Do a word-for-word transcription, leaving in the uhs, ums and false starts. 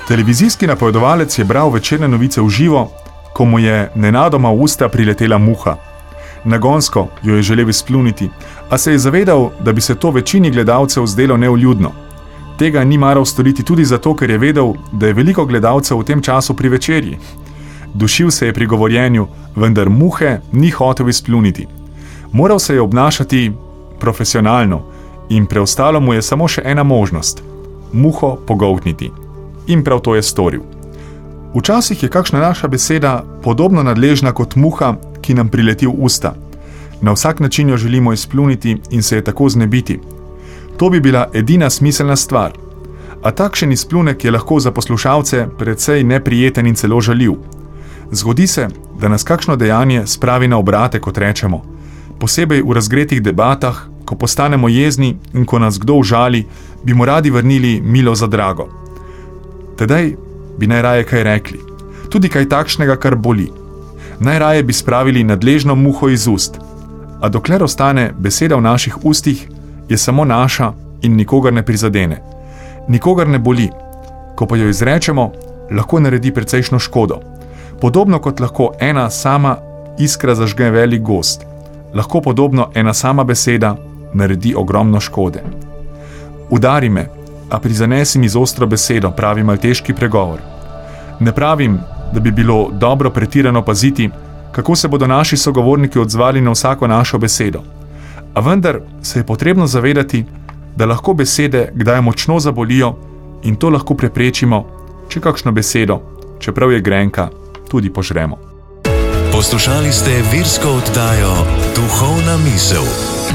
Televizijski napovedovalec je bral večerne novice v živo, ko mu je nenadoma v usta priletela muha. Nagonsko jo je želel izpljuniti, a se je zavedal, da bi se to večini gledalcev zdelo neuljudno. Tega ni maral storiti tudi zato, ker je vedel, da je veliko gledalcev v tem času pri večerji. Dušil se je pri govorjenju, vendar muhe ni hotel izpljuniti. Moral se je obnašati profesionalno in preostalo mu je samo še ena možnost – muho pogoltniti. In prav to je storil. Včasih je kakšna naša beseda podobno nadležna kot muha, ki nam prileti v usta. Na vsak način jo želimo izpljuniti in se je tako znebiti. To bi bila edina smiselna stvar. A takšen izpljunek je lahko za poslušalce precej neprijeten in celo žaljiv. Zgodi se, da nas kakšno dejanje spravi na obrate, kot rečemo. Posebej v razgretih debatah, ko postanemo jezni in ko nas kdo užali, bi mu radi vrnili milo za drago. Tedaj bi najraje kaj rekli. Tudi kaj takšnega, kar boli. Najraje bi spravili nadležno muho iz ust. A dokler ostane beseda v naših ustih, je samo naša in nikogar ne prizadene. Nikogar ne boli. Ko pa jo izrečemo, lahko naredi precejšno škodo. Podobno kot lahko ena sama iskra zažge velik gozd. Lahko podobno ena sama beseda naredi ogromno škode. Udari me, a prizanesi mi z ostro besedo, pravi malteški pregovor. Ne pravim, da bi bilo dobro pretirano paziti, kako se bodo naši sogovorniki odzvali na vsako našo besedo. A vendar se je potrebno zavedati, da lahko besede kdaj močno zabolijo in to lahko preprečimo, če kakšno besedo, čeprav je grenka, tudi požremo. Poslušali ste virsko oddajo Duhovna misel.